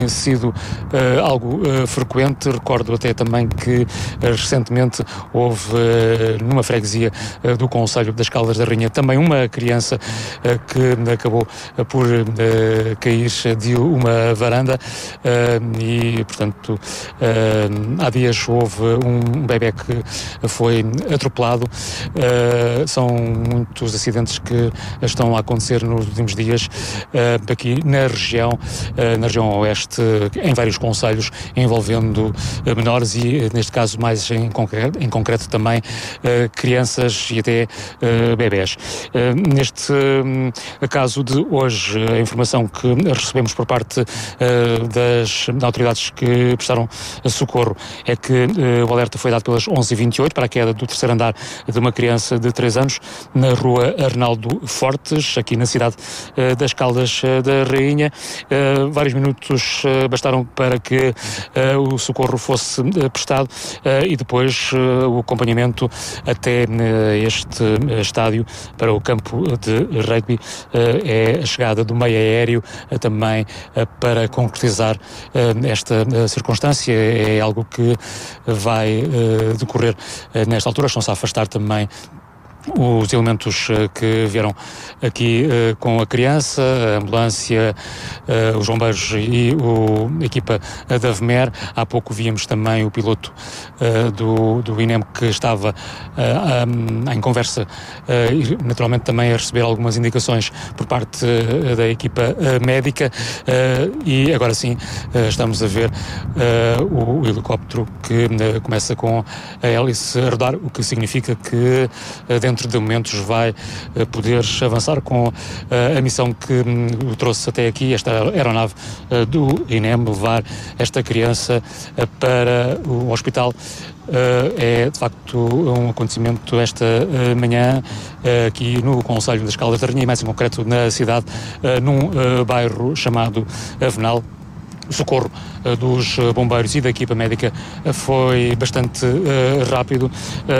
sido algo frequente. Recordo até também que recentemente houve numa freguesia do concelho das Caldas da Rainha também uma criança que acabou por cair de uma varanda e, portanto, há dias houve um bebé que foi atropelado. São muitos acidentes que estão a acontecer nos últimos dias aqui na região oeste, em vários concelhos, envolvendo menores e, neste caso, mais em concreto também crianças e até bebés. Neste caso de hoje, a informação que recebemos por parte das autoridades que prestaram socorro é que o alerta foi dado pelas 11h28 para a queda do terceiro andar de uma criança de 3 anos na rua Arnaldo Fortes, aqui na cidade das Caldas da Rainha. Vários minutos bastaram para que o socorro fosse prestado e depois o acompanhamento até este estádio para o campo de rugby. É a chegada do meio aéreo também para concretizar esta circunstância. É algo que vai decorrer nesta altura. Estão-se a afastar também os elementos que vieram aqui com a criança, a ambulância, os bombeiros e a equipa da VMER. Há pouco víamos também o piloto do INEM que estava em conversa e naturalmente também a receber algumas indicações por parte da equipa médica e agora sim estamos a ver o helicóptero que começa com a hélice a rodar, o que significa que dentro de momentos vai poder avançar com a missão que o trouxe até aqui, esta aeronave do INEM, levar esta criança para o hospital. É de facto um acontecimento esta manhã aqui no concelho das Caldas da Rainha e mais em concreto na cidade, num bairro chamado Avenal. O socorro dos bombeiros e da equipa médica foi bastante rápido.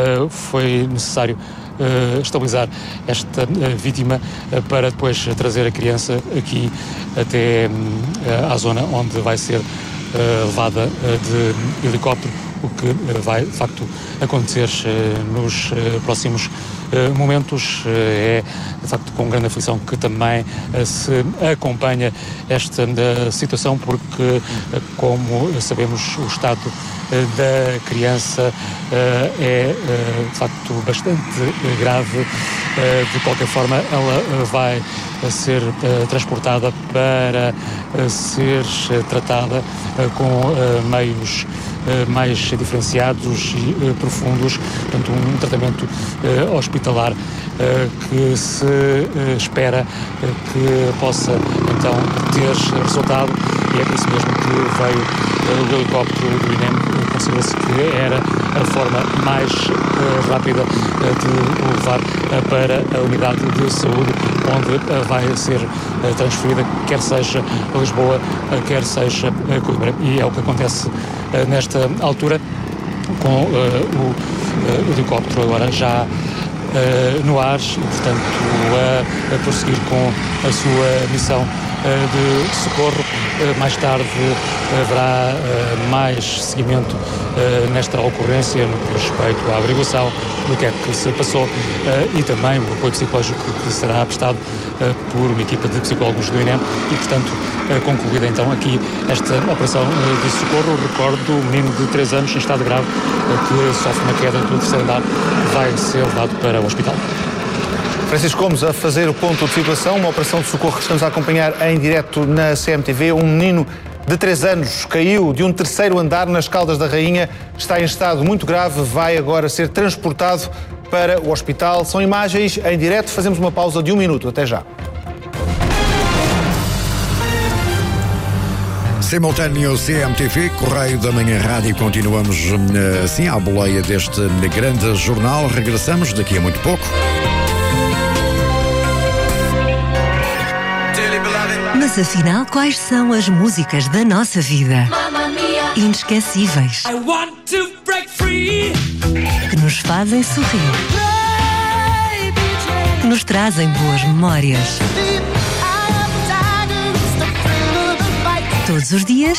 Foi necessário estabilizar esta vítima para depois trazer a criança aqui até à zona onde vai ser levada de helicóptero, o que vai de facto acontecer nos próximos momentos. É de facto com grande aflição que também se acompanha esta situação, porque, como sabemos, o estado da criança é de facto bastante grave. De qualquer forma, ela vai ser transportada para ser tratada com meios mais diferenciados e profundos, portanto um tratamento hospitalar que se espera que possa então ter resultado, e é por isso mesmo que veio o helicóptero do INEM. Considera-se que era a forma mais rápida de levar para a unidade de saúde onde vai ser transferida, quer seja a Lisboa, quer seja a Coimbra. E é o que acontece nesta altura, com o helicóptero agora já no ar e, portanto, a prosseguir com a sua missão de socorro. Mais tarde haverá mais seguimento nesta ocorrência no que respeito à averiguação do que é que se passou e também o apoio psicológico que será prestado por uma equipa de psicólogos do INEM e, portanto, concluída então aqui esta operação de socorro. Recordo, o menino de 3 anos em estado grave que sofre uma queda do terceiro andar vai ser levado para o hospital. Francisco Gomes a fazer o ponto de situação, uma operação de socorro que estamos a acompanhar em direto na CMTV. Um menino de 3 anos caiu de um terceiro andar nas Caldas da Rainha, está em estado muito grave, vai agora ser transportado para o hospital. São imagens em direto, fazemos uma pausa de 1 minuto, até já. Simultâneo CMTV, Correio da Manhã Rádio. Continuamos assim à boleia deste grande jornal. Regressamos daqui a muito pouco. Mas afinal, quais são as músicas da nossa vida? Inesquecíveis. Que nos fazem sorrir. Que nos trazem boas memórias. Todos os dias,